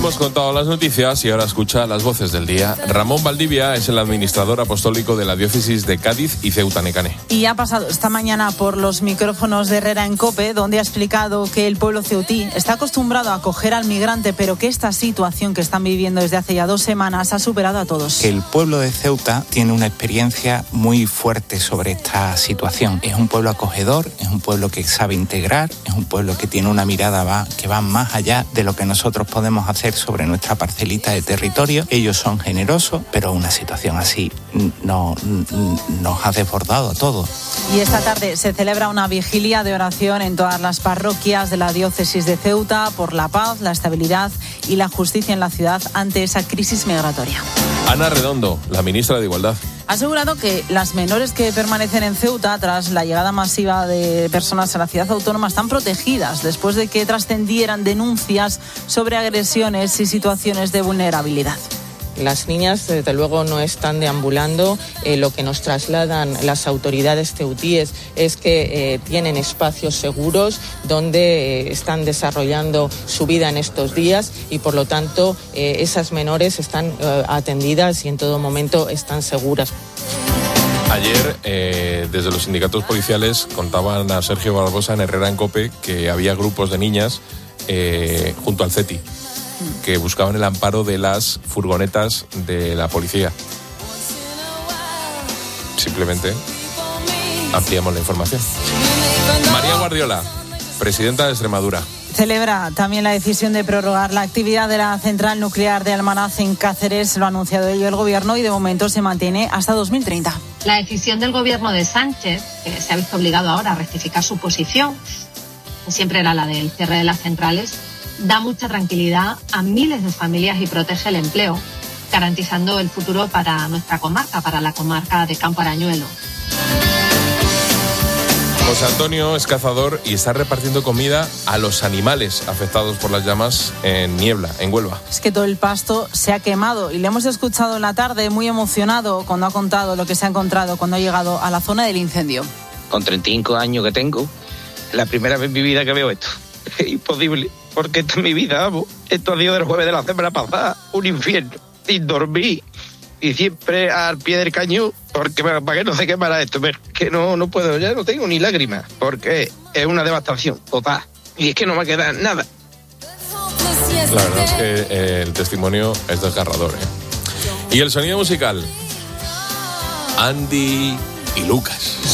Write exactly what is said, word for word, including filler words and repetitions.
Hemos contado las noticias y ahora escucha las voces del día. Ramón Valdivia es el administrador apostólico de la diócesis de Cádiz y Ceuta Necane. Y ha pasado esta mañana por los micrófonos de Herrera en COPE, donde ha explicado que el pueblo ceutí está acostumbrado a acoger al migrante, pero que esta situación que están viviendo desde hace ya dos semanas ha superado a todos. El pueblo de Ceuta tiene una experiencia muy fuerte sobre esta situación. Es un pueblo acogedor, es un pueblo que sabe integrar, es un pueblo que tiene una mirada va, que va más allá de lo que nosotros podemos hacer sobre nuestra parcelita de territorio. Ellos son generosos, pero una situación así no, nos ha desbordado a todos. Y esta tarde se celebra una vigilia de oración en todas las parroquias de la diócesis de Ceuta por la paz, la estabilidad y la justicia en la ciudad ante esa crisis migratoria. Ana Redondo, la ministra de Igualdad, ha asegurado que las menores que permanecen en Ceuta tras la llegada masiva de personas a la ciudad autónoma están protegidas después de que trascendieran denuncias sobre agresiones y situaciones de vulnerabilidad. Las niñas, desde luego, no están deambulando. Eh, lo que nos trasladan las autoridades ceutíes es que eh, tienen espacios seguros donde eh, están desarrollando su vida en estos días y, por lo tanto, eh, esas menores están eh, atendidas y en todo momento están seguras. Ayer, eh, desde los sindicatos policiales, contaban a Sergio Barbosa en Herrera en COPE que había grupos de niñas eh, junto al CETI que buscaban el amparo de las furgonetas de la policía. Simplemente ampliamos la información. María Guardiola, presidenta de Extremadura, celebra también la decisión de prorrogar la actividad de la central nuclear de Almanaz en Cáceres. Lo ha anunciado ello el gobierno y de momento se mantiene hasta dos mil treinta. La decisión del gobierno de Sánchez, que se ha visto obligado ahora a rectificar su posición, que siempre era la del cierre de las centrales, da mucha tranquilidad a miles de familias y protege el empleo, garantizando el futuro para nuestra comarca, para la comarca de Campo Arañuelo. José Antonio es cazador y está repartiendo comida a los animales afectados por las llamas en Niebla, en Huelva. Es que todo el pasto se ha quemado y le hemos escuchado en la tarde muy emocionado cuando ha contado lo que se ha encontrado cuando ha llegado a la zona del incendio. Con treinta y cinco años que tengo, es la primera vez en mi vida que veo esto. Es imposible, porque esta es mi vida, vamos. Esto ha sido del jueves de la semana pasada, un infierno, sin dormir y siempre al pie del cañón, porque para que no se quemara esto, que no, no puedo, ya no tengo ni lágrimas, porque es una devastación total y es que no me queda nada. La verdad es que eh, el testimonio es desgarrador, ¿eh? Y el sonido musical, Andy y Lucas.